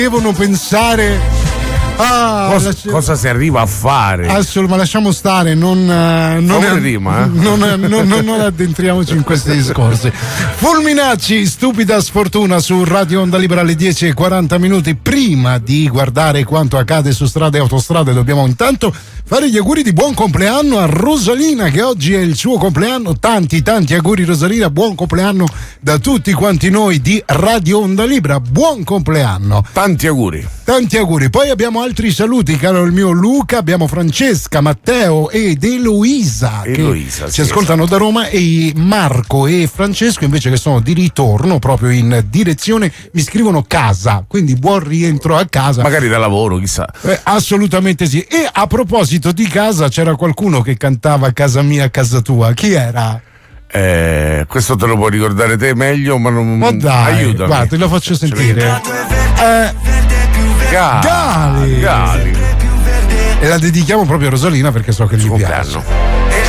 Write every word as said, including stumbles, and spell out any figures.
devono pensare. Ah, cosa, lasci- cosa si arriva a fare? Assolutamente, ma lasciamo stare, non, eh, non, Come rima, eh? non, non, non, non addentriamoci in questi discorsi. Fulminacci, stupida sfortuna su Radio Onda Libera alle dieci e quaranta minuti. Prima di guardare quanto accade su strade e autostrade, dobbiamo intanto fare gli auguri di buon compleanno a Rosalina, che oggi è il suo compleanno. Tanti tanti auguri Rosalina, buon compleanno da tutti quanti noi di Radio Onda Libera, buon compleanno. Tanti auguri. Tanti auguri. Poi abbiamo altri saluti, caro il mio Luca, abbiamo Francesca, Matteo ed Eloisa, Eloisa, che sì, ci ascoltano esatto. da Roma, e Marco e Francesco invece che sono di ritorno proprio in direzione, mi scrivono casa, quindi buon rientro a casa. Magari da lavoro, chissà. Eh, assolutamente sì. E a proposito di casa, c'era qualcuno che cantava casa mia, casa tua. Chi era? Eh, questo te lo puoi ricordare te meglio, ma non. Ma dai, aiutami. guarda, te lo faccio sentire. Eh, Gali. Gali. Gali. E la dedichiamo proprio a Rosalina perché so che gli piace. Compleanno.